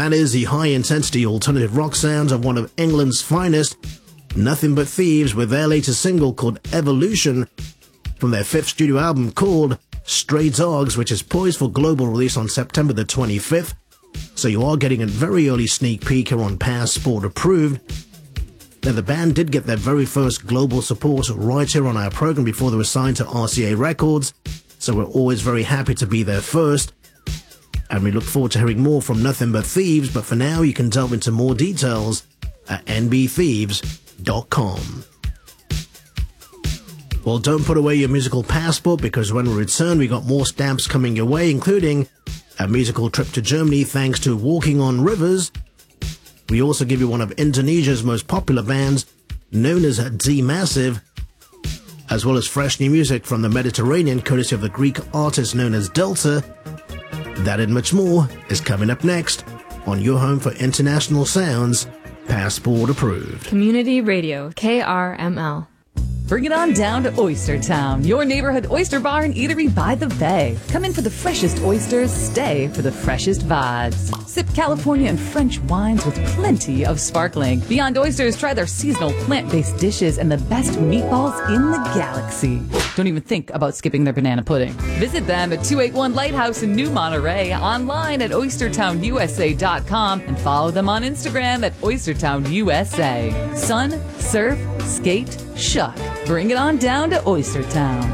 that is the high-intensity alternative rock sounds of one of England's finest, Nothing But Thieves, with their latest single called Evolution from their 5th studio album called Stray Dogs, which is poised for global release on September the 25th. So you are getting a very early sneak peek here on Passport Approved. Now, the band did get their very first global support right here on our program before they were signed to RCA Records, so we're always very happy to be there first. And we look forward to hearing more from Nothing But Thieves, but for now you can delve into more details at nbthieves.com. Well, don't put away your musical passport, because when we return we got more stamps coming your way, including a musical trip to Germany thanks to Walking on Rivers. We also give you one of Indonesia's most popular bands, known as D Massive, as well as fresh new music from the Mediterranean, courtesy of the Greek artist known as Delta. That and much more is coming up next on your home for international sounds, Passport Approved. Community Radio, KRML. Bring it on down to Oyster Town, your neighborhood oyster bar and eatery by the bay. Come in for the freshest oysters, stay for the freshest vibes. Sip California and French wines with plenty of sparkling. Beyond Oysters, try their seasonal plant-based dishes and the best meatballs in the galaxy. Don't even think about skipping their banana pudding. Visit them at 281 Lighthouse in New Monterey, online at oystertownusa.com, and follow them on Instagram at oystertownusa. Sun, surf, skate, shuck. Bring it on down to Oyster Town.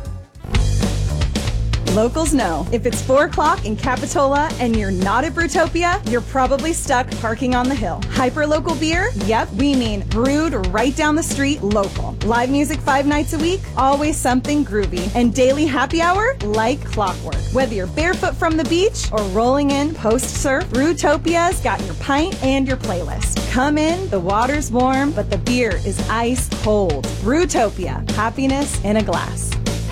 Locals know, if it's 4 o'clock in Capitola and you're not at Brewtopia, you're probably stuck parking on the hill. Hyper-local beer? Yep, we mean brewed right down the street, local. Live music 5 nights a week? Always something groovy. And daily happy hour? Like clockwork. Whether you're barefoot from the beach or rolling in post-surf, Brewtopia's got your pint and your playlist. Come in, the water's warm, but the beer is ice cold. Brewtopia, happiness in a glass.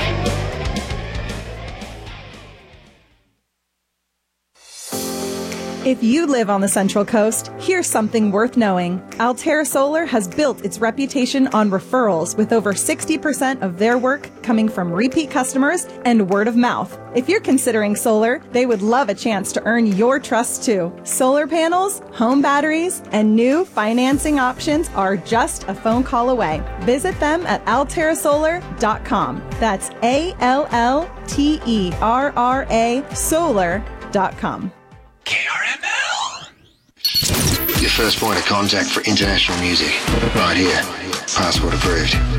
If you live on the Central Coast, here's something worth knowing. Altera Solar has built its reputation on referrals, with over 60% of their work coming from repeat customers and word of mouth. If you're considering solar, they would love a chance to earn your trust too. Solar panels, home batteries, and new financing options are just a phone call away. Visit them at alterasolar.com. That's ALLTERRA solar.com. KRML. Your first point of contact for international music. Right here. Passport Approved.